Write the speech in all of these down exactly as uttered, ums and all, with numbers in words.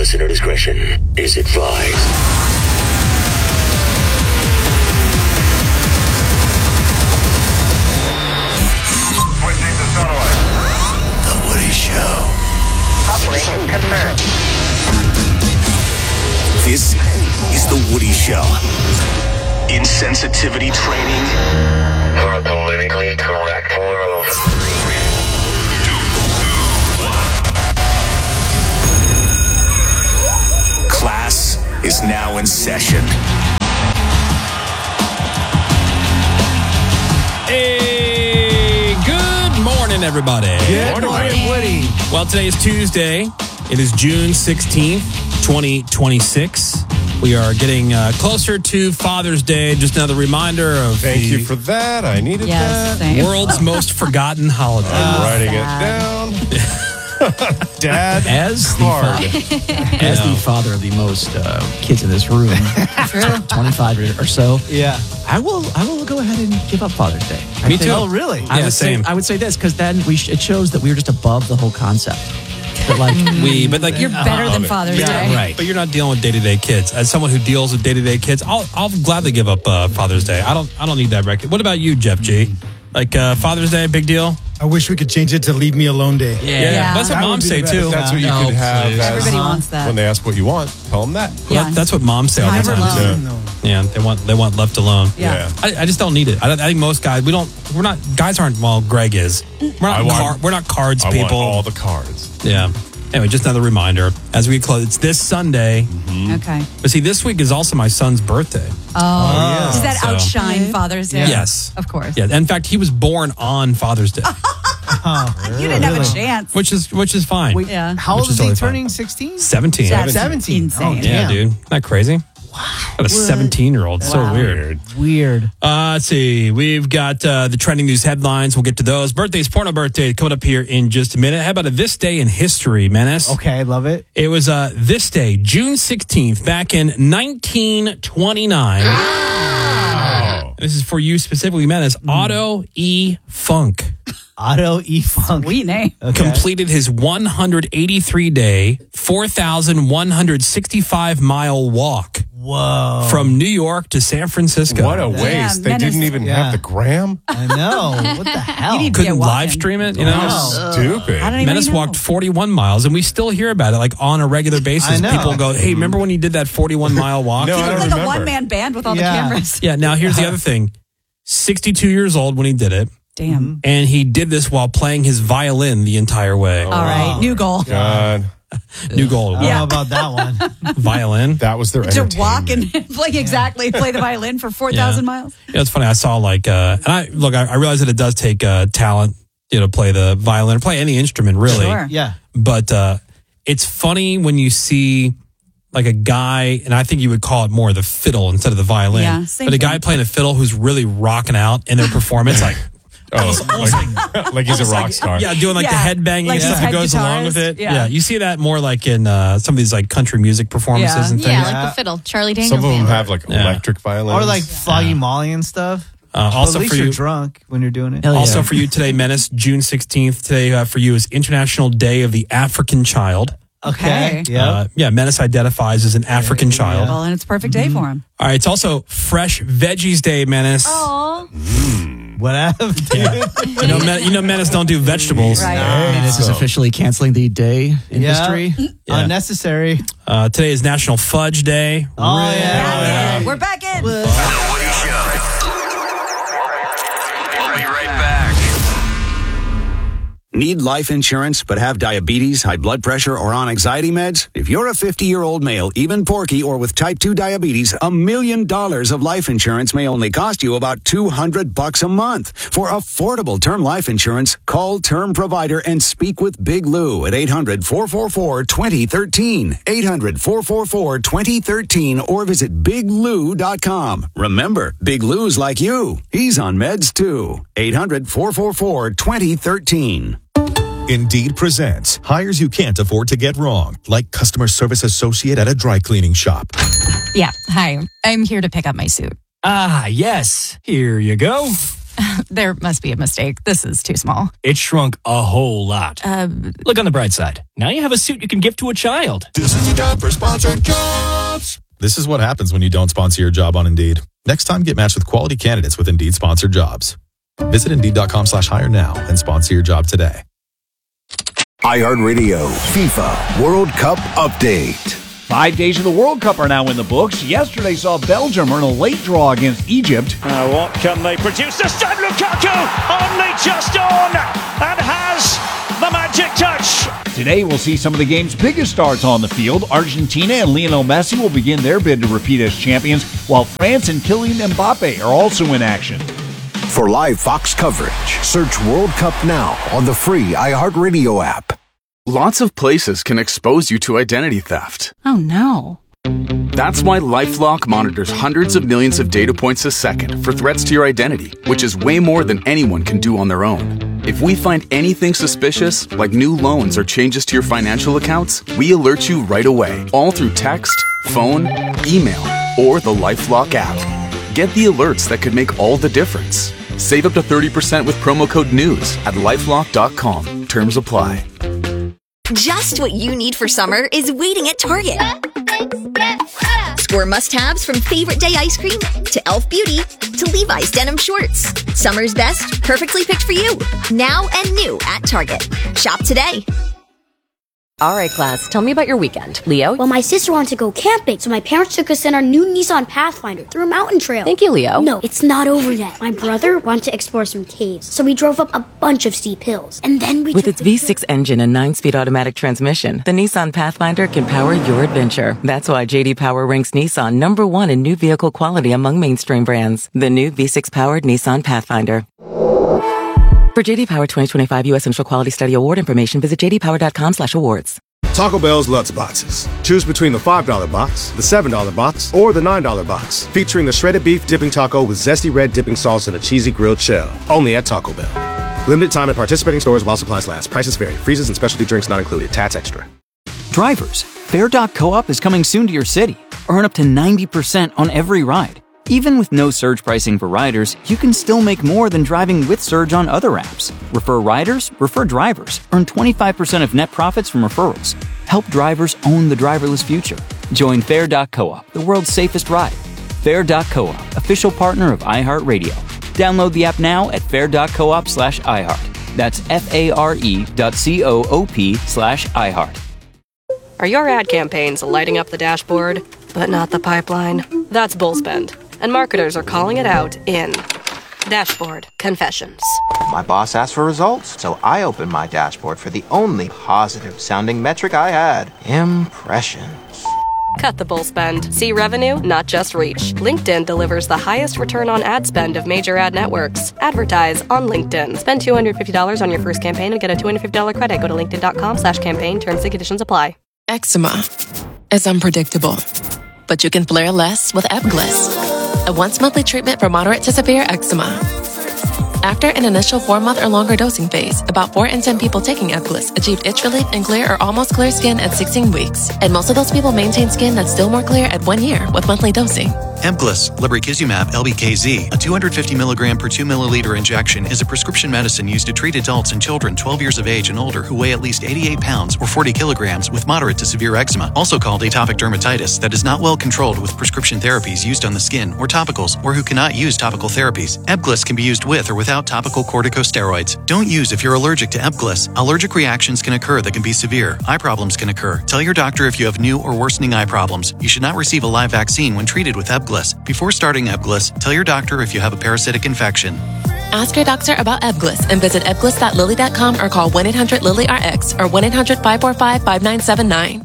Listener discretion is advised. Switching to satellite. The Woody Show. Operation confirmed. This is The Woody Show. Insensitivity training. For a politically correct world. Class is now in session. Hey, good morning, everybody. Good morning, Woody. Well, today is Tuesday. It is June sixteenth, twenty twenty-six. We are getting uh, closer to Father's Day. Just another reminder of Thank the you for that. I needed Yes, that. same. world's most forgotten holiday. I'm writing sad. it down. Dad, As the, card. father, as the father of the most uh, kids in this room, twenty-five or so, Yeah. I will I will go ahead and give up Father's Day. I Me think- too. Oh, really? I Yeah, would same. Say, I would say this because then we sh- it shows that we were just above the whole concept. But like We, but like You're better than Father's Day. right. But you're not dealing with day-to-day kids. As someone who deals with day-to-day kids, I'll I'll gladly give up uh, Father's Day. I don't I don't need that record. What about you, Jeff G? Like uh, Father's Day, big deal? I wish we could change it to Leave Me Alone Day. Yeah, Yeah. that's what That would moms be say the too. best. That's what you No, could have please. as, Everybody wants that. when they ask what you want. Tell them that. Yeah. That- That's what moms say all the Never time. alone. Yeah, they want they want left alone. Yeah. I, I just don't need it. I, don't- I think most guys we don't. We're not guys aren't. Well, Greg is. We're not. I want- car, we're not cards I people. want all the cards. Yeah. Anyway, just another reminder as we close. It's this Sunday, Okay. but see, this week is also my son's birthday. Oh, does that So- outshine Father's Day? Yes, Of course. Yeah. In fact, he was born on Father's Day, You didn't have a chance. which is which is fine. Yeah. How Which old is is he totally fine. turning? sixteen? Seventeen. That's seventeen. insane. Oh, Yeah, damn. dude. Isn't that crazy? Wow. Got a seventeen-year-old. So Wow. weird. Weird. Uh, let's see. We've got uh, the trending news headlines. We'll get to those. Birthdays, porno birthday coming up here in just a minute. How about a this day in history, Menace? Okay, I love it. It was uh, this day, June sixteenth, back in nineteen twenty-nine. Oh. This is for you specifically, Menace. Otto E. Funk Otto E. Funk. Sweet name. completed his one hundred eighty-three day, four thousand one hundred sixty-five mile walk Whoa. from New York to San Francisco. What a waste. Yeah, they Menace- didn't even Yeah. have the gram. I know. What the hell? You need to Couldn't Yeah, live walking. stream it, you know? Wow. Stupid. I don't even Menace know. walked forty-one miles, and we still hear about it like on a regular basis. I know. People go, "Hey, remember when you did that forty-one mile walk?" No, He I looked don't like a remember. one-man band with all Yeah. the cameras. Yeah. Now here's the other thing: sixty-two years old when he did it, Damn. and he did this while playing his violin the entire way. All right. New goal. God, New goal, I don't Yeah. know about that one. violin. that was their To walk entertainment. and play exactly, play the violin for four thousand miles. You know, it's funny. I saw like, uh, and I look. I, I realize that it does take uh, talent, you know, to play the violin or play any instrument, really. Sure. Yeah. But uh, it's funny when you see like a guy, and I think you would call it more the fiddle instead of the violin. Yeah, same but a guy thing. playing a fiddle who's really rocking out in their performance, like Oh, like, like he's a rock star. yeah, doing like Yeah, the head banging like and stuff these that head goes along with guitars. it. Yeah. Yeah. you see that more like in uh, some of these like country music performances Yeah. and things. Yeah, Yeah. like the fiddle. Charlie Daniels. Some of them band. have like Yeah. electric violins. Or like Foggy Molly and stuff. Uh, But also at least for you're you, drunk when you're doing it. Hell yeah. also for you today, Menace, June sixteenth. Today uh, for you is International Day of the African Child. Okay. Okay. Yeah. Uh, yeah, Menace identifies as an African child. Well, and it's a perfect day for him. All right, it's also Fresh Veggies Day, Menace. Oh, What happened? You know, Men- you know, Menace don't do vegetables. right. And this is officially canceling the day in Yeah. history. Yeah. Unnecessary. Uh, today is National Fudge Day. Oh, Back yeah. in. We're back in. The Woody Show. We'll be right back. Need life insurance but have diabetes, high blood pressure, or on anxiety meds? If you're a fifty-year-old male, even porky, or with type two diabetes, a million dollars of life insurance may only cost you about two hundred bucks a month. For affordable term life insurance, call Term Provider and speak with Big Lou at eight hundred, four four four, two zero one three. eight hundred, four four four, two zero one three or visit big lou dot com. Remember, Big Lou's like you. He's on meds too. eight hundred, four four four, two zero one three. Indeed presents hires you can't afford to get wrong, like customer service associate at a dry cleaning shop. Yeah, hi. I'm here to pick up my suit. Ah, yes. Here you go. There must be a mistake. This is too small. It shrunk a whole lot. Uh, Look on the bright side. Now you have a suit you can give to a child. This is the time for sponsored jobs. This is what happens when you don't sponsor your job on Indeed. Next time, get matched with quality candidates with Indeed sponsored jobs. Visit Indeed.com slash hire now and sponsor your job today. iHeartRadio FIFA World Cup Update. Five days of the World Cup are now in the books. Yesterday saw Belgium earn a late draw against Egypt. Now what can they produce? This time Lukaku only just on and has the magic touch. Today we'll see some of the game's biggest stars on the field. Argentina and Lionel Messi will begin their bid to repeat as champions, while France and Kylian Mbappe are also in action. For live Fox coverage, search World Cup now on the free iHeartRadio app. Lots of places can expose you to identity theft. oh, no. That's why LifeLock monitors hundreds of millions of data points a second for threats to your identity, which is way more than anyone can do on their own. If we find anything suspicious, like new loans or changes to your financial accounts, we alert you right away, all through text, phone, email, or the LifeLock app. Get the alerts that could make all the difference. Save up to thirty percent with promo code NEWS at lifelock dot com. Terms apply. Just what you need for summer is waiting at Target. Score must-haves from Favorite Day ice cream to e l f Beauty to Levi's denim shorts. Summer's best, perfectly picked for you. Now and new at Target. Shop today. All right, class, tell me about your weekend. Leo? Well, my sister wanted to go camping, so my parents took us in our new Nissan Pathfinder through a mountain trail. Thank you, Leo. No, it's not over yet. My brother wanted to explore some caves, so we drove up a bunch of steep hills. And then we With took its the V six engine and nine-speed automatic transmission, the Nissan Pathfinder can power your adventure. That's why J D Power ranks Nissan number one in new vehicle quality among mainstream brands. The new V six-powered Nissan Pathfinder. For J D Power twenty twenty-five U S Central Quality Study Award information, visit j d power dot com slash awards. Taco Bell's Lutz Boxes. Choose between the five dollar box, the seven dollar box, or the nine dollar box, featuring the shredded beef dipping taco with zesty red dipping sauce and a cheesy grilled shell. Only at Taco Bell. Limited time at participating stores while supplies last. Prices vary. Freezes and specialty drinks not included. Tats extra. Drivers, Fair dot coop is coming soon to your city. Earn up to ninety percent on every ride. Even with no surge pricing for riders, you can still make more than driving with Surge on other apps. Refer riders, refer drivers. Earn twenty-five percent of net profits from referrals. Help drivers own the driverless future. Join Fair dot coop, the world's safest ride. Fair dot coop, official partner of iHeartRadio. Download the app now at fair dot coop slash iHeart. That's F-A-R-E dot C-O-O-P slash iHeart. Are your ad campaigns lighting up the dashboard, but not the pipeline? That's Bullspend. And marketers are calling it out in Dashboard Confessions. My boss asked for results, so I opened my dashboard for the only positive-sounding metric I had. Impressions. Cut the bull spend. See revenue, not just reach. LinkedIn delivers the highest return on ad spend of major ad networks. Advertise on LinkedIn. Spend two hundred fifty dollars on your first campaign and get a two hundred fifty dollars credit. Go to linkedin.com slash campaign. Terms and conditions apply. Eczema is unpredictable, but you can flare less with Ebglyss, a once-monthly treatment for moderate to severe eczema. After an initial four-month or longer dosing phase, about four in ten people taking Ebglyss achieved itch relief and clear or almost clear skin at sixteen weeks. And most of those people maintain skin that's still more clear at one year with monthly dosing. Ebglyss, lebrikizumab L B K Z, a two hundred fifty milligram per two milliliter injection, is a prescription medicine used to treat adults and children twelve years of age and older who weigh at least eighty-eight pounds or forty kilograms with moderate to severe eczema, also called atopic dermatitis, that is not well controlled with prescription therapies used on the skin or topicals, or who cannot use topical therapies. Ebglyss can be used with or without topical corticosteroids. Don't use if you're allergic to Ebglyss. Allergic reactions can occur that can be severe. Eye problems can occur. Tell your doctor if you have new or worsening eye problems. You should not receive a live vaccine when treated with Ebglyss. Before starting Ebglyss, tell your doctor if you have a parasitic infection. Ask your doctor about Ebglyss and visit ebglyss dot lilly dot com or call one eight hundred lilly R X or one eight hundred five four five five nine seven nine.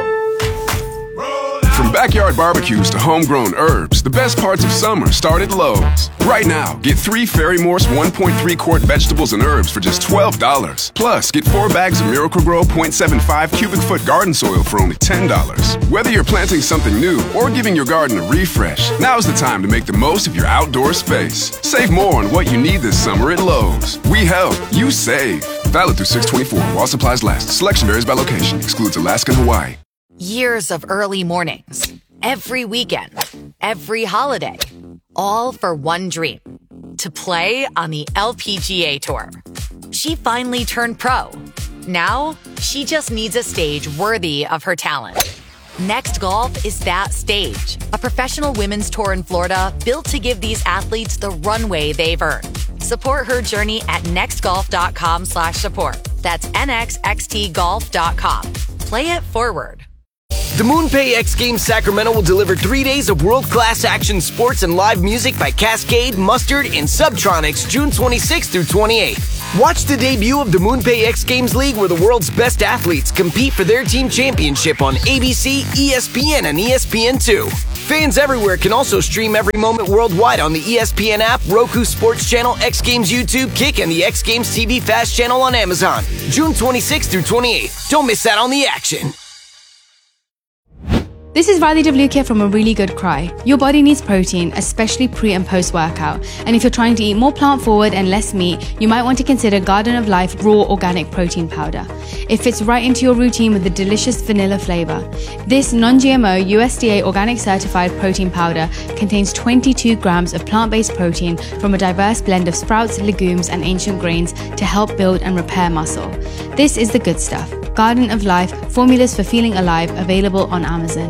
From backyard barbecues to homegrown herbs, the best parts of summer start at Lowe's. Right now, get three Fairy Morse one point three quart vegetables and herbs for just twelve dollars. Plus, get four bags of Miracle-Gro zero point seven five cubic foot garden soil for only ten dollars. Whether you're planting something new or giving your garden a refresh, now's the time to make the most of your outdoor space. Save more on what you need this summer at Lowe's. We help, you save. Valid through six twenty-four while supplies last. Selection varies by location. Excludes Alaska and Hawaii. Years of early mornings, every weekend, every holiday, all for one dream, to play on the L P G A Tour. She finally turned pro. Now, she just needs a stage worthy of her talent. Next Golf is that stage, a professional women's tour in Florida built to give these athletes the runway they've earned. Support her journey at nextgolf.com slash support. That's N X X T golf dot com. Play it forward. The MoonPay X Games Sacramento will deliver three days of world-class action sports and live music by Cascade, Mustard, and Subtronics June twenty-sixth through twenty-eighth. Watch the debut of the MoonPay X Games League where the world's best athletes compete for their team championship on A B C, E S P N, and E S P N two. Fans everywhere can also stream every moment worldwide on the E S P N app, Roku Sports Channel, X Games YouTube, Kick, and the X Games T V Fast channel on Amazon. June twenty-sixth through twenty-eighth. Don't miss out on the action. This is Riley Devlukia from A Really Good Cry. Your body needs protein, especially pre and post workout. And if you're trying to eat more plant forward and less meat, you might want to consider Garden of Life Raw Organic Protein Powder. It fits right into your routine with a delicious vanilla flavor. This non-G M O U S D A organic certified protein powder contains twenty-two grams of plant-based protein from a diverse blend of sprouts, legumes, and ancient grains to help build and repair muscle. This is the good stuff. Garden of Life, formulas for feeling alive, available on Amazon.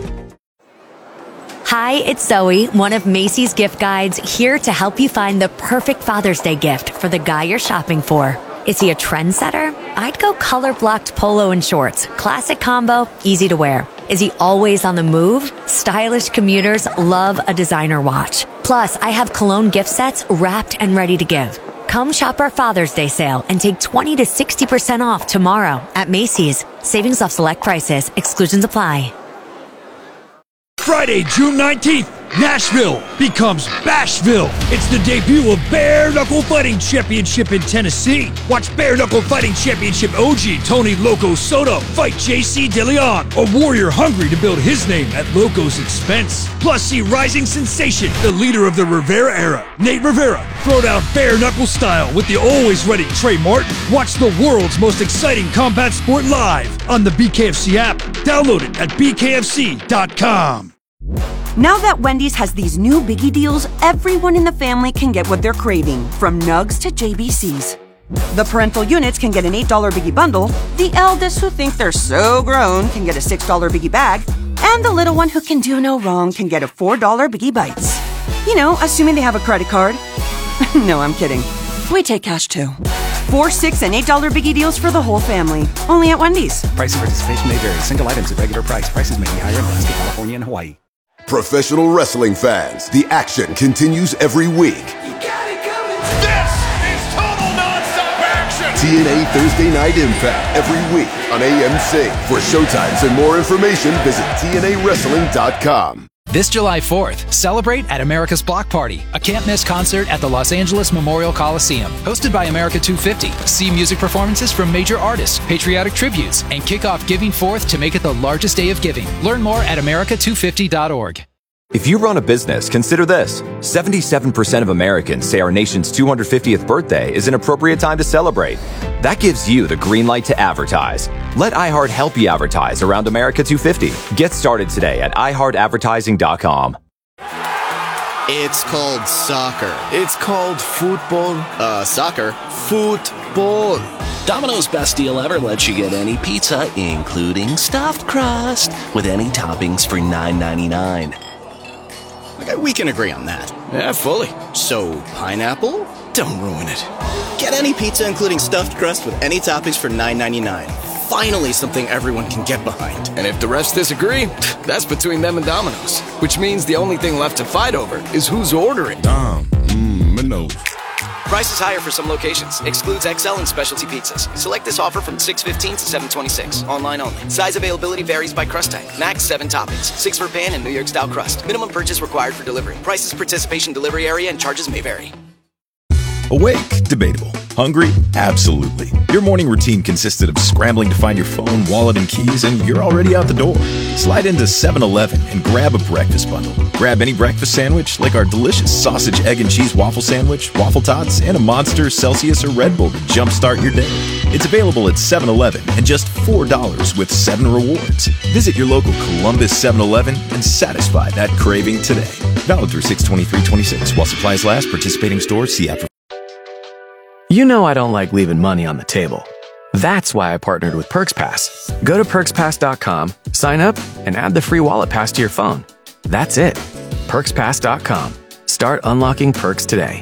Hi, it's Zoe, one of Macy's gift guides, here to help you find the perfect Father's Day gift for the guy you're shopping for. Is he a trendsetter? I'd go color-blocked polo and shorts. Classic combo, easy to wear. Is he always on the move? Stylish commuters love a designer watch. Plus, I have cologne gift sets wrapped and ready to give. Come shop our Father's Day sale and take twenty to sixty percent off tomorrow at Macy's. Savings off select prices. Exclusions apply. Friday, June nineteenth, Nashville becomes Bashville. It's the debut of Bare Knuckle Fighting Championship in Tennessee. Watch Bare Knuckle Fighting Championship O G Tony Loco Soto fight J C DeLeon, a warrior hungry to build his name at Loco's expense. Plus, see rising sensation, the leader of the Rivera era, Nate Rivera, throw down bare knuckle style with the always ready Trey Martin. Watch the world's most exciting combat sport live on the B K F C app. Download it at b k f c dot com. Now that Wendy's has these new biggie deals, everyone in the family can get what they're craving, from nugs to J B Cs. The parental units can get an eight dollar biggie bundle, the eldest who think they're so grown can get a six dollar biggie bag, and the little one who can do no wrong can get a four dollar biggie bites. You know, assuming they have a credit card. No, I'm kidding. We take cash too. Four, six, and eight dollar biggie deals for the whole family. Only at Wendy's. Price and participation may vary. Single items at regular price. Prices may be higher in Alaska, California, and Hawaii. Professional wrestling fans, the action continues every week. This is total non-stop action! T N A Thursday Night Impact every week on A M C. For showtimes and more information, visit T N A wrestling dot com. This July fourth, celebrate at America's Block Party, a can't-miss concert at the Los Angeles Memorial Coliseum. Hosted by America two fifty. See music performances from major artists, patriotic tributes, and kick off Giving Fourth to make it the largest day of giving. Learn more at america two fifty dot org. If you run a business, consider this. seventy-seven percent of Americans say our nation's two hundred fiftieth birthday is an appropriate time to celebrate. That gives you the green light to advertise. Let iHeart help you advertise around America two fifty. Get started today at i heart advertising dot com. It's called soccer. It's called football. Uh, soccer. Football. Domino's Best Deal Ever lets you get any pizza, including stuffed crust, with any toppings for nine ninety-nine. Okay, we can agree on that. Yeah, fully. So, pineapple? Don't ruin it. Get any pizza including stuffed crust with any toppings for nine ninety-nine. Finally something everyone can get behind. And if the refs disagree, that's between them and Domino's. Which means the only thing left to fight over is who's ordering. Dom, mmm, Minos. Price is higher for some locations. Excludes X L and specialty pizzas. Select this offer from six fifteen to seven twenty-six. Online only. Size availability varies by crust type. Max seven toppings. Six for pan and New York style crust. Minimum purchase required for delivery. Prices, participation, delivery area, and charges may vary. Awake? Debatable. Hungry? Absolutely. Your morning routine consisted of scrambling to find your phone, wallet, and keys, and you're already out the door. Slide into seven eleven and grab a breakfast bundle. Grab any breakfast sandwich, like our delicious sausage, egg, and cheese waffle sandwich, waffle tots, and a Monster, Celsius, or Red Bull to jumpstart your day. It's available at seven eleven and just four dollars with seven rewards. Visit your local Columbus seven eleven and satisfy that craving today. Valid through six twenty-three twenty-six. While supplies last, participating stores, see app for... You know I don't like leaving money on the table. That's why I partnered with Perks Pass. Go to perks pass dot com, sign up, and add the free wallet pass to your phone. That's it. perks pass dot com. Start unlocking perks today.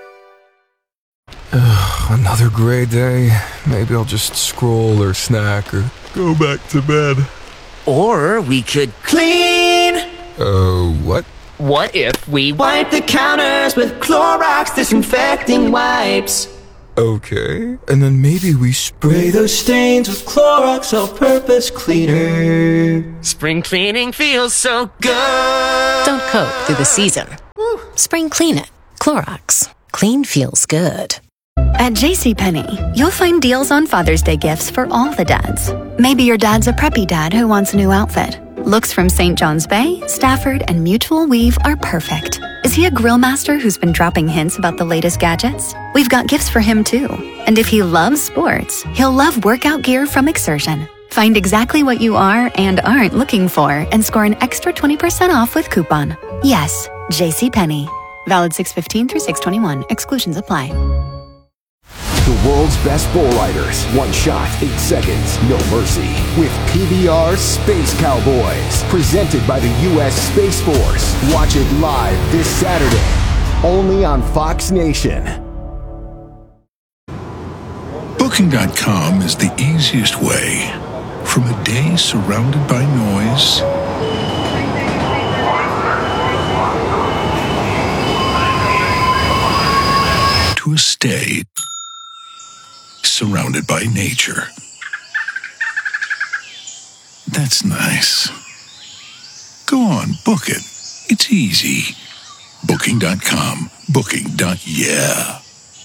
Another gray day. Maybe I'll just scroll or snack or go back to bed. Or we could clean. Uh, what? What if we wipe the counters with Clorox disinfecting wipes? Okay. And then maybe we spray those stains with Clorox all-purpose cleaner. Spring cleaning feels so good. Don't cope through the season. Spring clean it. Clorox. Clean feels good. At JCPenney, you'll find deals on Father's Day gifts for all the dads. Maybe your dad's a preppy dad who wants a new outfit. Looks from Saint John's Bay, Stafford, and Mutual Weave are perfect. Is he a grill master who's been dropping hints about the latest gadgets? We've got gifts for him too. And if he loves sports, he'll love workout gear from Exertion. Find exactly what you are and aren't looking for and score an extra twenty percent off with coupon. Yes, JCPenney. Valid six fifteen through six twenty-one. Exclusions apply. The world's best bull riders. One shot, eight seconds, no mercy. With P B R Space Cowboys. Presented by the U S Space Force. Watch it live this Saturday. Only on Fox Nation. Booking dot com is the easiest way. From a day surrounded by noise to a stay surrounded by nature. That's nice. Go on, book it. It's easy. Booking dot com. Booking. Yeah.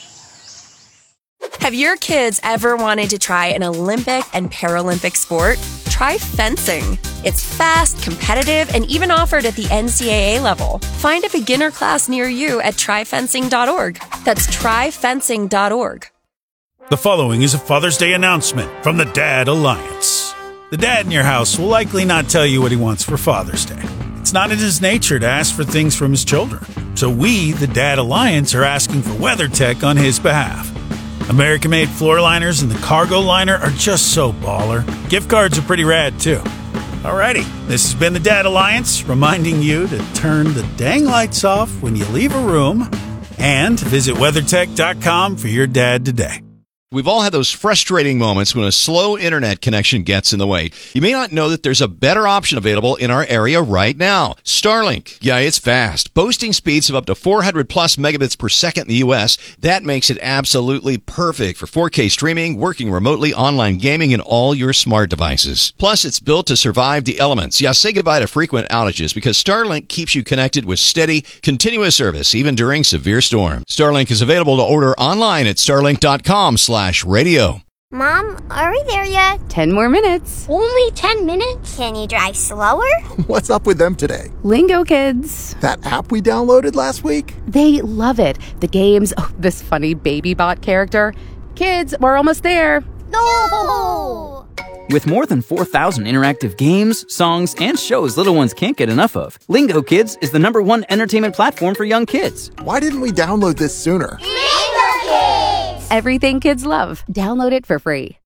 Have your kids ever wanted to try an Olympic and Paralympic sport? Try fencing. It's fast, competitive, and even offered at the N C double A level. Find a beginner class near you at try fencing dot org. That's try fencing dot org. The following is a Father's Day announcement from the Dad Alliance. The dad in your house will likely not tell you what he wants for Father's Day. It's not in his nature to ask for things from his children. So we, the Dad Alliance, are asking for WeatherTech on his behalf. American-made floor liners and the cargo liner are just so baller. Gift cards are pretty rad, too. Alrighty, this has been the Dad Alliance, reminding you to turn the dang lights off when you leave a room and visit weathertech dot com for your dad today. We've all had those frustrating moments when a slow internet connection gets in the way. You may not know that there's a better option available in our area right now. Starlink. Yeah, it's fast. Boasting speeds of up to four hundred plus megabits per second in the U S. That makes it absolutely perfect for four K streaming, working remotely, online gaming, and all your smart devices. Plus, it's built to survive the elements. Yeah, say goodbye to frequent outages because Starlink keeps you connected with steady, continuous service, even during severe storms. Starlink is available to order online at starlink dot com slash radio. Mom, are we there yet? Ten more minutes. Only ten minutes? Can you drive slower? What's up with them today? Lingo Kids. That app we downloaded last week? They love it. The games, oh, this funny baby bot character. Kids, we're almost there. No! With more than four thousand interactive games, songs, and shows little ones can't get enough of, Lingo Kids is the number one entertainment platform for young kids. Why didn't we download this sooner? Lingo Kids! Everything kids love. Download it for free.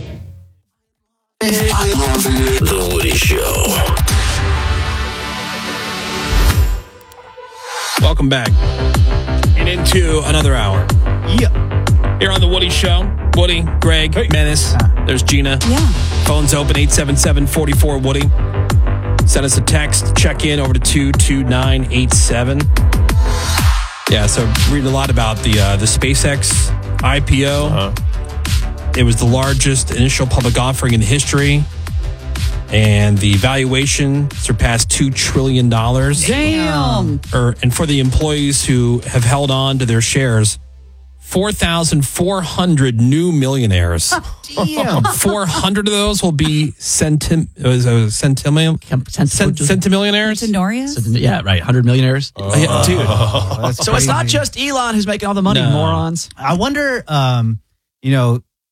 The Woody Show. Welcome back. And into another hour. Yeah. Here on The Woody Show. Woody, Greg, hey. Menace. There's Gina. Yeah. Phone's open, eight seven seven, four four, Woody. Send us a text. Check in over to two two nine eight seven. Yeah, so reading a lot about the uh, the SpaceX I P O. Uh-huh. It was the largest initial public offering in history. And the valuation surpassed two trillion dollars. Damn. Or, and for the employees who have held on to their shares, four thousand four hundred new millionaires. Damn. four hundred of those will be centim, uh, centimil, cent, centimillionaires? Centenarians? Yeah, right. one hundred millionaires. Uh, yeah, dude. Oh, so crazy. It's not just Elon who's making all the money, no. morons. I wonder, um, you know,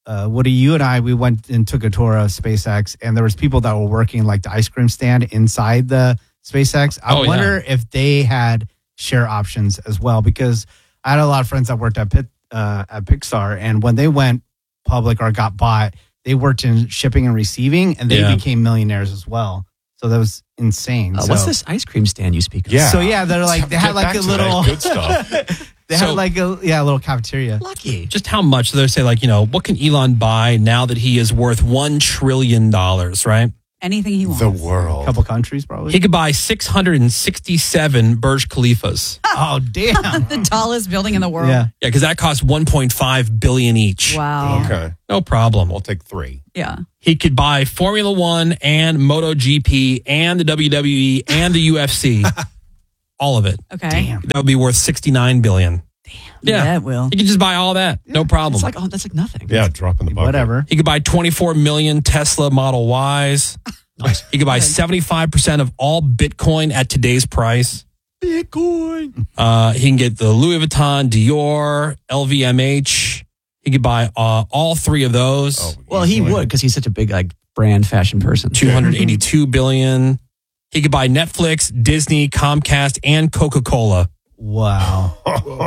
uh, Woody, you and I, we went and took a tour of SpaceX, and there was people that were working like the ice cream stand inside the SpaceX. I Oh, wonder yeah. if they had share options as well, because I had a lot of friends that worked at Pit, uh, at Pixar, and when they went public or got bought, they worked in shipping and receiving, and they Yeah. became millionaires as well. So that was insane. Uh, so, what's this ice cream stand you speak of? Yeah. So yeah, they're like they had Get like back a to little that good stuff. they So- had like a yeah a little cafeteria. Lucky. Just how much? So they say, like, you know, what can Elon buy now that he is worth one trillion dollars, right? Anything he wants. The world. A couple countries probably. He could buy six hundred sixty-seven Burj Khalifas. Oh damn! The tallest building in the world. Yeah. Yeah, because that costs one point five billion dollars each. Wow. Okay. No problem. I'll take three. Yeah. He could buy Formula One and MotoGP and the W W E and the U F C. All of it. Okay. Damn. That would be worth sixty-nine billion dollars. Yeah, Yeah. it will. He could just buy all that. No problem. It's like, oh, that's like nothing. Yeah, drop in the bucket. Whatever. He could buy twenty-four million Tesla Model Ys. Nice. He could buy seventy-five percent of all Bitcoin at today's price. Bitcoin. Uh, he can get the Louis Vuitton, Dior, L V M H. He could buy uh, all three of those. Oh, Well, he easily. would because he's such a big like brand fashion person. two hundred eighty-two billion dollars. He could buy Netflix, Disney, Comcast, and Coca-Cola. Wow.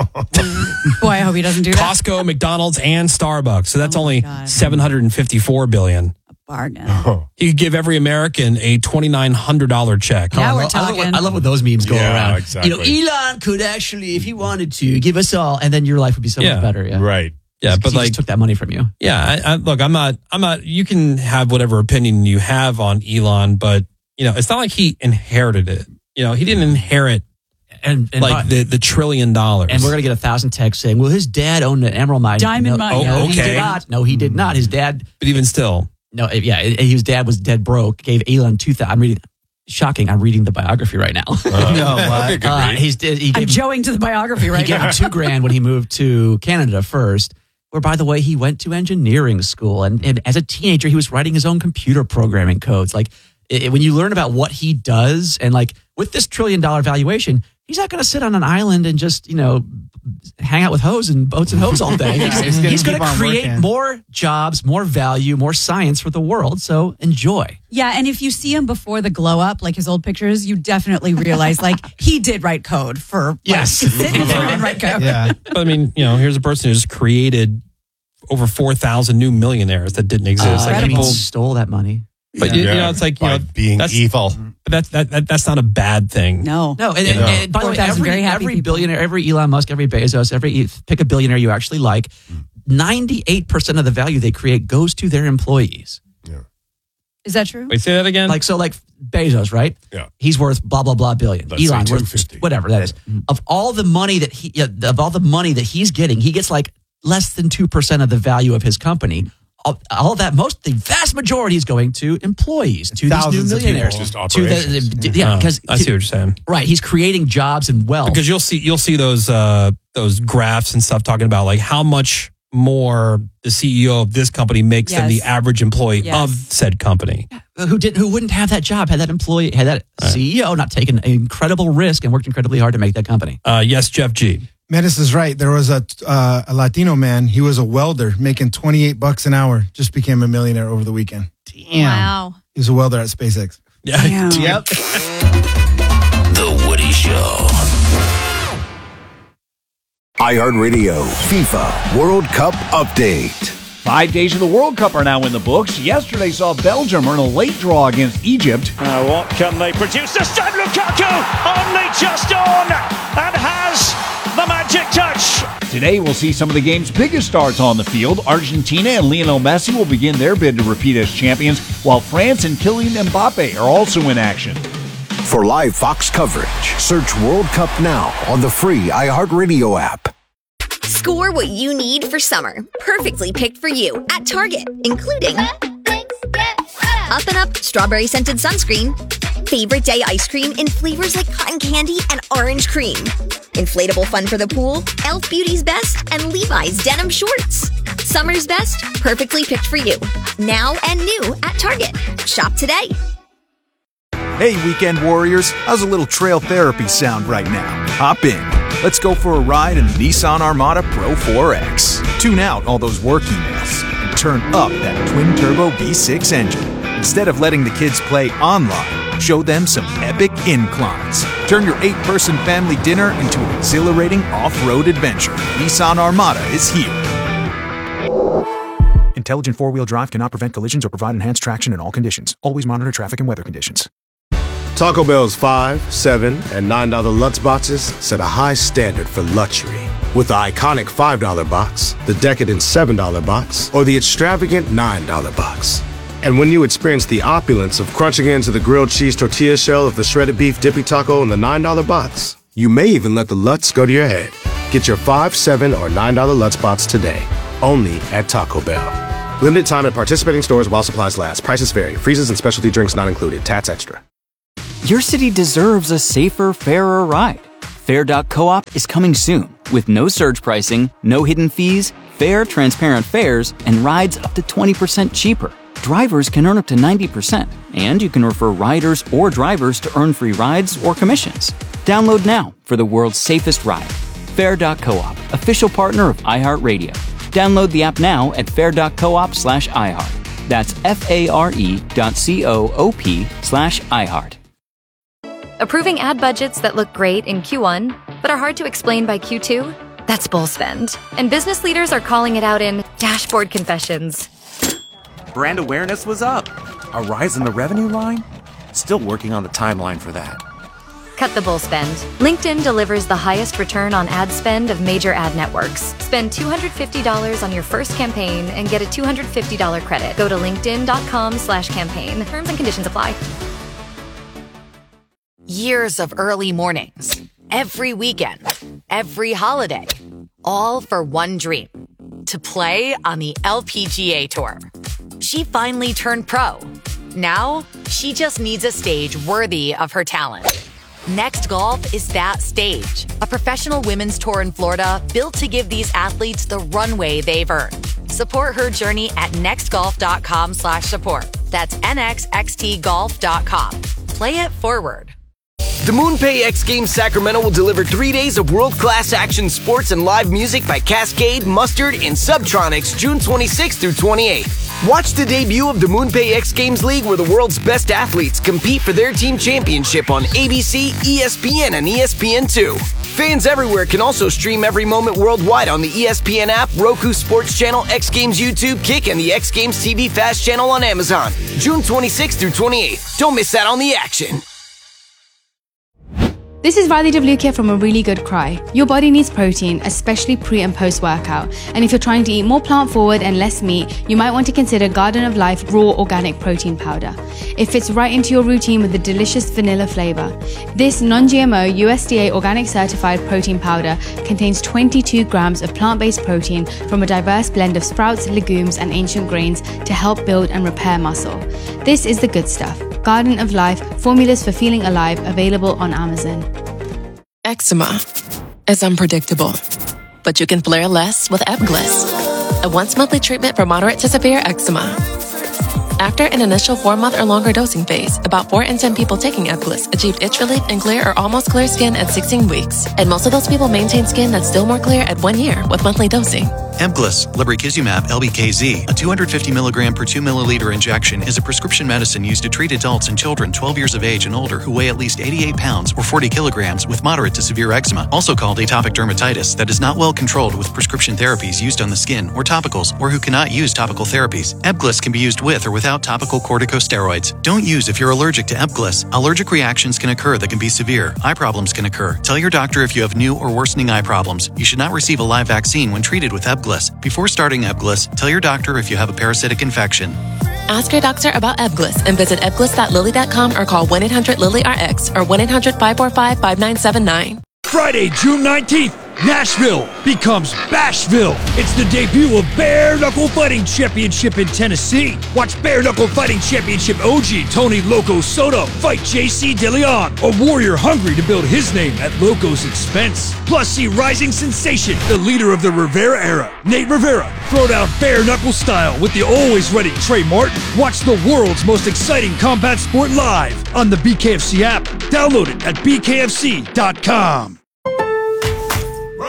Boy, I hope he doesn't do that. Costco, McDonald's, and Starbucks. So that's Oh my only God. seven hundred fifty-four billion dollars. Bargain. He could give every American a twenty-nine hundred dollars check. Now I we're love, I love talking. when- I love when those memes go Yeah, around. exactly. You know, Elon could actually, if he wanted to, give us all, and then your life would be so Yeah. much better. Yeah. Right. Yeah, Just 'cause but he like, just took that money from you. yeah, I, I, look, I'm not, I'm not, you can have whatever opinion you have on Elon, but, you know, it's not like he inherited it. You know, he didn't inherit And, and like the, the trillion dollars. And we're going to get a thousand texts saying, well, his dad owned an emerald mine. Diamond no, mine. No, Oh, he okay. did not. No, he did not. His dad, but even still, no, eh, yeah, eh, his dad was dead broke, gave Elon two thousand. I'm reading, shocking, I'm reading the biography right now. Uh, No, what? okay, good Uh, read. he's, he I'm gave, joing to the biography he right gave now. him two grand when he moved to Canada first. Where, by the way, he went to engineering school. And, and as a teenager, he was writing his own computer programming codes. Like, it, when you learn about what he does, and like with this trillion dollar valuation, he's not going to sit on an island and just, you know, hang out with hoes and boats and hoes all day. Yeah, he's he's gonna he's keep going to on create working. more jobs, more value, more science for the world. So enjoy. Yeah, and if you see him before the glow up, like his old pictures, you definitely realize like he did write code for like, Yes. sit down and write code. Yeah. but I mean, you know, here's a person who's created over four thousand new millionaires that didn't exist. Uh, like he people, stole that money. but you, you know, it's like, you By know, being that's, evil. but that's, that, that, that's not a bad thing. No. No, and, Yeah. and, and by the way, four thousand every, very happy every people. billionaire, every Elon Musk, every Bezos, every pick a billionaire you actually like, ninety-eight percent of the value they create goes to their employees. Is that true? Wait, say that again? Like, so like Bezos, right? Yeah. He's worth blah, blah, blah billion. Let's say Elon worth two hundred fifty. whatever that is. Of all the money that he, yeah, of all the money that he's getting, he gets like less than two percent of the value of his company. All, all that, most, the vast majority is going to employees, to Thousands these of new millionaires. people. Just To the, operations. the- yeah, Oh, because I see what you're saying. right, he's creating jobs and wealth. Because you'll see, you'll see those, uh, those graphs and stuff talking about like how much more the C E O of this company makes than the Yes. average employee Yes. of said company. who didn't, who wouldn't have that job had that employee, had that C E O not taken an incredible risk and worked incredibly hard to make that company. Uh, yes, Jeff G. Menace is right. There was a uh, a Latino man. He was a welder making twenty-eight bucks an hour. Just became a millionaire over the weekend. Damn. Wow. He was a welder at SpaceX. Yeah. Damn. Yep. The Woody Show. iHeartRadio FIFA World Cup Update. Five days of the World Cup are now in the books. Yesterday saw Belgium earn a late draw against Egypt. Uh, what can they produce? This time Lukaku only just on and has the magic touch. Today we'll see some of the game's biggest stars on the field. Argentina and Lionel Messi will begin their bid to repeat as champions, while France and Kylian Mbappe are also in action. For live Fox coverage, search World Cup now on the free iHeartRadio app. Score what you need for summer. Perfectly picked for you at Target, including Up and Up strawberry scented sunscreen, favorite day ice cream in flavors like cotton candy and orange cream, inflatable fun for the pool, Elf Beauty's Best, and Levi's denim shorts. Summer's best, perfectly picked for you. Now and new at Target. Shop today. Hey, weekend warriors, how's a little trail therapy sound right now? Hop in. Let's go for a ride in the Nissan Armada Pro four X. Tune out all those work emails and turn up that twin-turbo V six engine. Instead of letting the kids play online, show them some epic inclines. Turn your eight-person family dinner into an exhilarating off-road adventure. Nissan Armada is here. Intelligent four-wheel drive cannot prevent collisions or provide enhanced traction in all conditions. Always monitor traffic and weather conditions. Taco Bell's five, seven, and nine dollar Lutz boxes set a high standard for luxury. With the iconic five dollar box, the decadent seven dollar box, or the extravagant nine dollar box. And when you experience the opulence of crunching into the grilled cheese tortilla shell of the shredded beef dippy taco in the nine dollar box, you may even let the Lutz go to your head. Get your five, seven, or nine dollar Lutz box today, only at Taco Bell. Limited time at participating stores while supplies last. Prices vary. Freezes and specialty drinks not included. Tats extra. Your city deserves a safer, fairer ride. Fair dot coop is coming soon with no surge pricing, no hidden fees, fair, transparent fares, and rides up to twenty percent cheaper. Drivers can earn up to ninety percent, and you can refer riders or drivers to earn free rides or commissions. Download now for the world's safest ride. Fair dot coop, official partner of iHeartRadio. Download the app now at fair dot coop slash iHeart. That's F-A-R-E dot C-O-O-P slash iHeart. Approving ad budgets that look great in Q one, but are hard to explain by Q two? That's bull spend. And business leaders are calling it out in dashboard confessions. Brand awareness was up. A rise in the revenue line? Still working on the timeline for that. Cut the bull spend. LinkedIn delivers the highest return on ad spend of major ad networks. Spend two hundred fifty dollars on your first campaign and get a two hundred fifty dollars credit. Go to linkedin.com slash campaign. Terms and conditions apply. Years of early mornings, every weekend, every holiday, all for one dream, to play on the L P G A Tour. She finally turned pro. Now, she just needs a stage worthy of her talent. Next Golf is that stage, a professional women's tour in Florida built to give these athletes the runway they've earned. Support her journey at nextgolf.com slash support. That's N X X T golf dot com. Play it forward. The MoonPay X Games Sacramento will deliver three days of world-class action sports and live music by Cascade, Mustard, and Subtronics June twenty-sixth through twenty-eighth. Watch the debut of the MoonPay X Games League where the world's best athletes compete for their team championship on A B C, E S P N, and E S P N two. Fans everywhere can also stream every moment worldwide on the E S P N app, Roku Sports Channel, X Games YouTube, Kick, and the X Games T V Fast Channel on Amazon. June twenty-sixth through twenty-eighth. Don't miss out on the action. This is Riley DeVluke here from A Really Good Cry. Your body needs protein, especially pre and post workout. And if you're trying to eat more plant forward and less meat, you might want to consider Garden of Life Raw Organic Protein Powder. It fits right into your routine with a delicious vanilla flavor. This non-G M O U S D A organic certified protein powder contains twenty-two grams of plant-based protein from a diverse blend of sprouts, legumes, and ancient grains to help build and repair muscle. This is the good stuff. Garden of Life, formulas for feeling alive, available on Amazon. Eczema is unpredictable, but you can flare less with Ebglyss, a once-monthly treatment for moderate to severe eczema. After an initial four-month or longer dosing phase, about four in ten people taking Ebglyss achieved itch relief and clear or almost clear skin at sixteen weeks, and most of those people maintain skin that's still more clear at one year with monthly dosing. Ebglyss, lebrikizumab L B K Z, a two hundred fifty milligram per two milliliter injection, is a prescription medicine used to treat adults and children twelve years of age and older who weigh at least eighty-eight pounds or forty kilograms with moderate to severe eczema, also called atopic dermatitis, that is not well controlled with prescription therapies used on the skin or topicals, or who cannot use topical therapies. Ebglyss can be used with or without topical corticosteroids. Don't use if you're allergic to Ebglyss. Allergic reactions can occur that can be severe. Eye problems can occur. Tell your doctor if you have new or worsening eye problems. You should not receive a live vaccine when treated with Ebglyss. Before starting Ebglyss, tell your doctor if you have a parasitic infection. Ask your doctor about Ebglyss and visit ebglyss dot lilly dot com or call one eight hundred lilly R X or one eight hundred five four five five nine seven nine. Friday, June nineteenth, Nashville becomes Bashville. It's the debut of Bare Knuckle Fighting Championship in Tennessee. Watch Bare Knuckle Fighting Championship O G Tony Loco Soto fight J C DeLeon, a warrior hungry to build his name at Loco's expense. Plus, see rising sensation, the leader of the Rivera era, Nate Rivera, throw down bare knuckle style with the always ready Trey Martin. Watch the world's most exciting combat sport live on the B K F C app. Download it at b k f c dot com.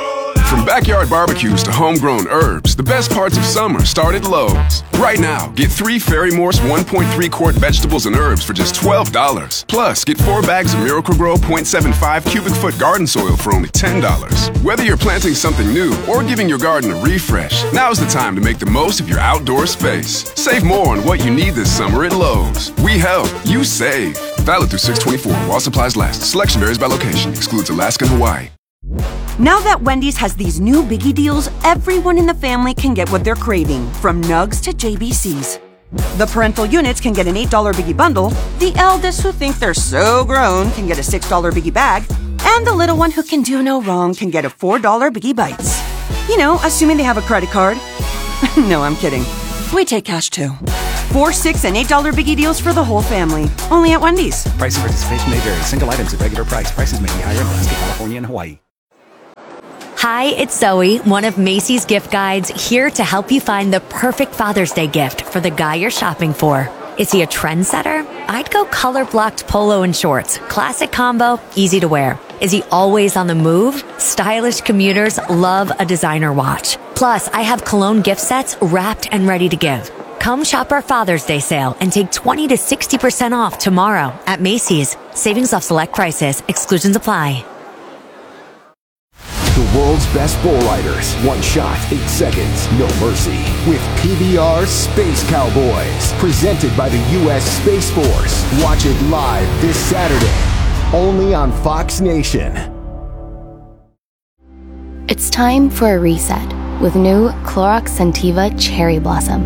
From backyard barbecues to homegrown herbs, the best parts of summer start at Lowe's. Right now, get three Fairy Morse one point three quart vegetables and herbs for just twelve dollars. Plus, get four bags of Miracle-Gro zero point seven five cubic foot garden soil for only ten dollars. Whether you're planting something new or giving your garden a refresh, now's the time to make the most of your outdoor space. Save more on what you need this summer at Lowe's. We help, you save. Valid through six twenty-four while supplies last. Selection varies by location. Excludes Alaska and Hawaii. Now that Wendy's has these new biggie deals, everyone in the family can get what they're craving, from nugs to J B Cs. The parental units can get an eight dollar biggie bundle, the eldest who think they're so grown can get a six dollar biggie bag, and the little one who can do no wrong can get a four dollar biggie bites. You know, assuming they have a credit card. No, I'm kidding. We take cash too. Four, six, and eight dollar biggie deals for the whole family. Only at Wendy's. Price and participation may vary. Single items at regular price. Prices may be higher in Alaska, California, and Hawaii. Hi, it's Zoe, one of Macy's gift guides, here to help you find the perfect Father's Day gift for the guy you're shopping for. Is he a trendsetter? I'd go color-blocked polo and shorts. Classic combo, easy to wear. Is he always on the move? Stylish commuters love a designer watch. Plus, I have cologne gift sets wrapped and ready to give. Come shop our Father's Day sale and take twenty to sixty percent off tomorrow at Macy's. Savings off select prices. Exclusions apply. The world's best bull riders. One shot, eight seconds, no mercy. With P B R Space Cowboys. Presented by the U S Space Force. Watch it live this Saturday. Only on Fox Nation. It's time for a reset with new Clorox Scentiva Cherry Blossom.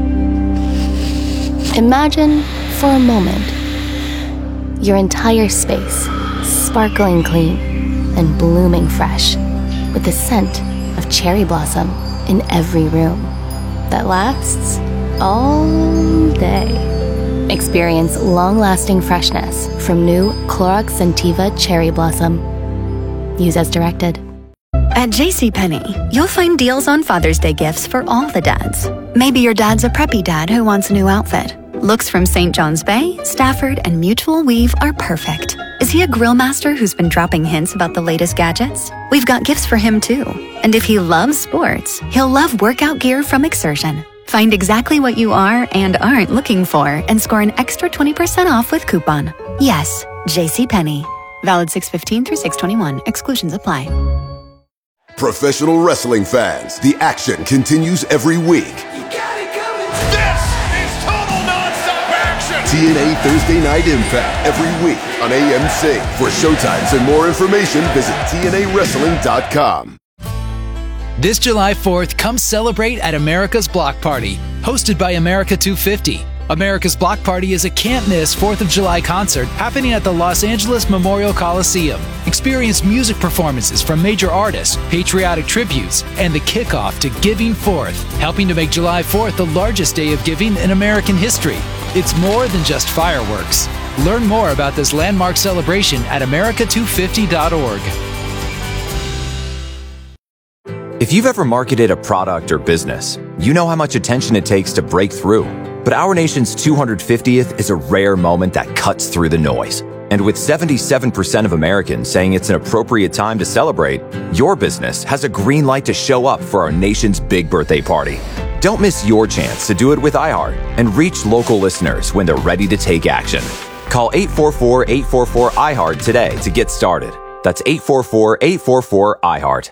Imagine, for a moment, your entire space sparkling clean and blooming fresh, with the scent of cherry blossom in every room that lasts all day. Experience long-lasting freshness from new Clorox Scentiva Cherry Blossom. Use as directed. At JCPenney, you'll find deals on Father's Day gifts for all the dads. Maybe your dad's a preppy dad who wants a new outfit. Looks from Saint John's Bay, Stafford, and Mutual Weave are perfect. Is he a grill master who's been dropping hints about the latest gadgets? We've got gifts for him too. And if he loves sports, he'll love workout gear from Exertion. Find exactly what you are and aren't looking for and score an extra twenty percent off with coupon. Yes, JCPenney. Valid six fifteen through six twenty-one. Exclusions apply. Professional wrestling fans, the action continues every week. T N A Thursday Night Impact every week on A M C. For showtimes and more information, visit T N A wrestling dot com. This July fourth, come celebrate at America's Block Party, hosted by America two fifty. America's Block Party is a can't-miss fourth of July concert happening at the Los Angeles Memorial Coliseum. Experience music performances from major artists, patriotic tributes, and the kickoff to Giving Fourth, helping to make July fourth the largest day of giving in American history. It's more than just fireworks. Learn more about this landmark celebration at America two fifty dot org. If you've ever marketed a product or business, you know how much attention it takes to break through. But our nation's two hundred fiftieth is a rare moment that cuts through the noise. And with seventy-seven percent of Americans saying it's an appropriate time to celebrate, your business has a green light to show up for our nation's big birthday party. Don't miss your chance to do it with iHeart and reach local listeners when they're ready to take action. Call eight four four, eight four four, I heart today to get started. That's eight four four, eight four four, I heart.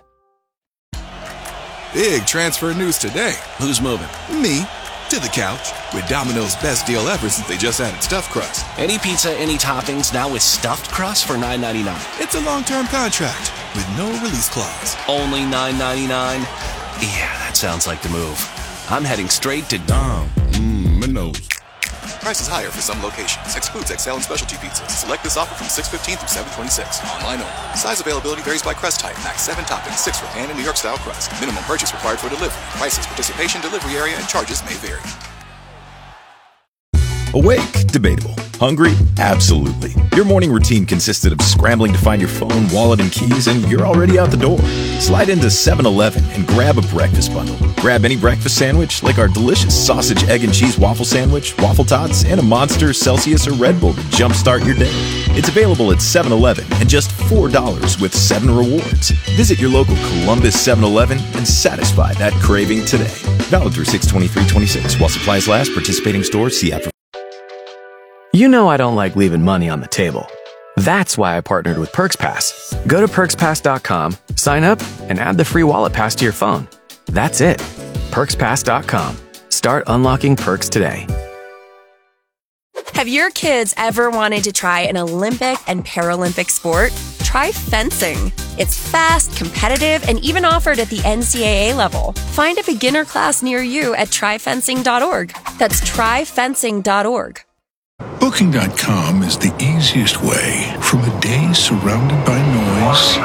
Big transfer news today. Who's moving? Me. To the couch with Domino's best deal ever since they just added stuffed crust. Any pizza, any toppings, now with stuffed crust for nine ninety-nine. It's a long-term contract with no release clause. Only nine ninety-nine? Yeah, that sounds like the move. I'm heading straight to Dom. Mmm, my nose. Prices higher for some locations. Excludes X L and specialty pizzas. Select this offer from six fifteen through seven twenty-six. Online only. Size availability varies by crust type. Max seven toppings, six for pan and New York style crust. Minimum purchase required for delivery. Prices, participation, delivery area, and charges may vary. Awake, debatable. Hungry? Absolutely. Your morning routine consisted of scrambling to find your phone, wallet, and keys, and you're already out the door. Slide into seven eleven and grab a breakfast bundle. Grab any breakfast sandwich, like our delicious sausage, egg, and cheese waffle sandwich, waffle tots, and a Monster, Celsius, or Red Bull to jumpstart your day. It's available at seven eleven and just four dollars with seven rewards. Visit your local Columbus seven eleven and satisfy that craving today. Valid through six twenty-three twenty-six. While supplies last, participating stores, see app for... You know I don't like leaving money on the table. That's why I partnered with Perks Pass. Go to perks pass dot com, sign up, and add the free wallet pass to your phone. That's it. perks pass dot com. Start unlocking perks today. Have your kids ever wanted to try an Olympic and Paralympic sport? Try fencing. It's fast, competitive, and even offered at the N C double A level. Find a beginner class near you at try fencing dot org. That's try fencing dot org. Booking dot com is the easiest way from a day surrounded by noise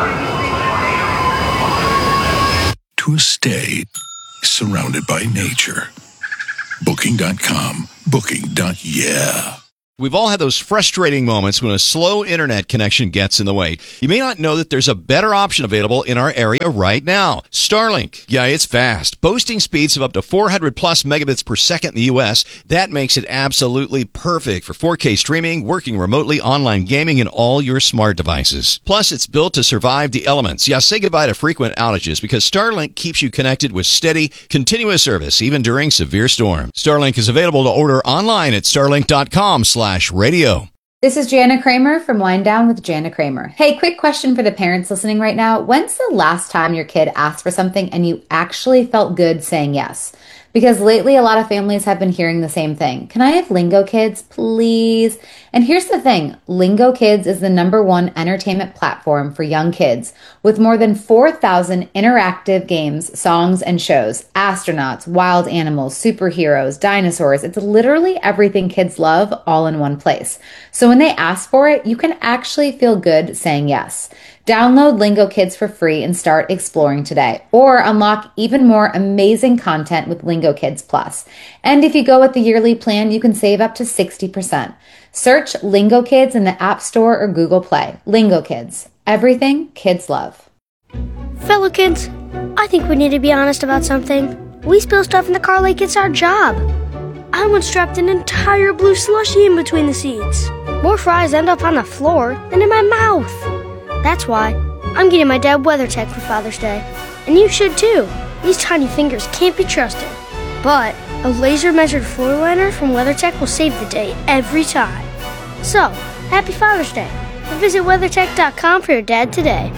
to a stay surrounded by nature. Booking dot com. Booking. Yeah. We've all had those frustrating moments when a slow internet connection gets in the way. You may not know that there's a better option available in our area right now. Starlink. Yeah, it's fast. Boasting speeds of up to four hundred plus megabits per second in the U S. That makes it absolutely perfect for four K streaming, working remotely, online gaming, and all your smart devices. Plus, it's built to survive the elements. Yeah, say goodbye to frequent outages because Starlink keeps you connected with steady, continuous service, even during severe storms. Starlink is available to order online at starlink dot com slash radio. This is Jana Kramer from Wind Down with Jana Kramer. Hey, quick question for the parents listening right now. When's the last time your kid asked for something and you actually felt good saying yes? Because lately a lot of families have been hearing the same thing. Can I have Lingo Kids, please? And here's the thing. Lingo Kids is the number one entertainment platform for young kids with more than four thousand interactive games, songs, and shows. Astronauts, wild animals, superheroes, dinosaurs. It's literally everything kids love all in one place. So when they ask for it, you can actually feel good saying yes. Download Lingo Kids for free and start exploring today. Or unlock even more amazing content with Lingo Kids Plus. And if you go with the yearly plan, you can save up to sixty percent. Search Lingo Kids in the App Store or Google Play. Lingo Kids. Everything kids love. Fellow kids, I think we need to be honest about something. We spill stuff in the car like it's our job. I once dropped an entire blue slushie in between the seats. More fries end up on the floor than in my mouth. That's why I'm getting my dad WeatherTech for Father's Day. And you should too. These tiny fingers can't be trusted. But a laser-measured floor liner from WeatherTech will save the day every time. So, happy Father's Day. And visit weathertech dot com for your dad today.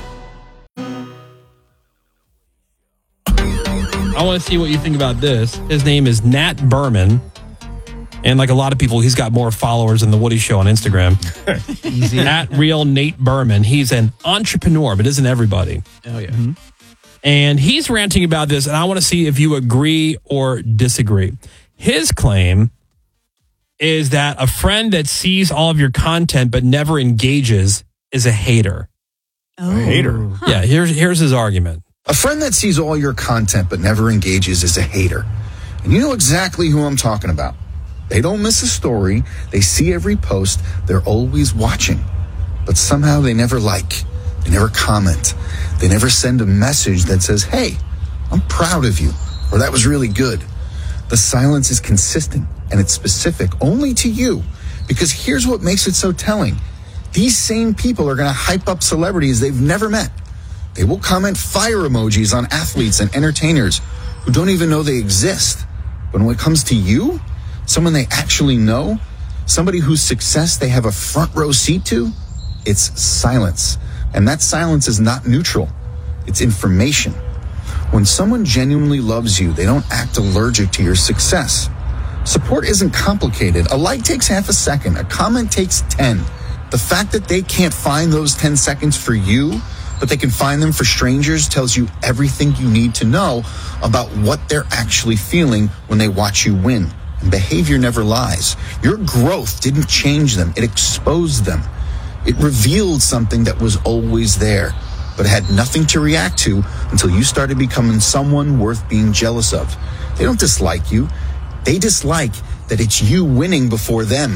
I want to see what you think about this. His name is Nat Berman. And like a lot of people, he's got more followers than The Woody Show on Instagram. Easy. At Real Nate Berman. He's an entrepreneur, but isn't everybody. Oh, yeah. Mm-hmm. And he's ranting about this, and I want to see if you agree or disagree. His claim is that a friend that sees all of your content but never engages is a hater. Oh. A hater? Huh. Yeah, here's, here's his argument. A friend that sees all your content but never engages is a hater. And you know exactly who I'm talking about. They don't miss a story. They see every post. They're always watching. But somehow they never like. They never comment. They never send a message that says, hey, I'm proud of you, or that was really good. The silence is consistent, and it's specific only to you. Because here's what makes it so telling. These same people are going to hype up celebrities they've never met. They will comment fire emojis on athletes and entertainers who don't even know they exist. But when it comes to you, someone they actually know, somebody whose success they have a front row seat to, it's silence. And that silence is not neutral. It's information. When someone genuinely loves you, they don't act allergic to your success. Support isn't complicated. A like takes half a second. A comment takes ten. The fact that they can't find those ten seconds for you, but they can find them for strangers, tells you everything you need to know about what they're actually feeling when they watch you win. And behavior never lies. Your growth didn't change them. It exposed them. It revealed something that was always there, but had nothing to react to until you started becoming someone worth being jealous of. They don't dislike you. They dislike that it's you winning before them.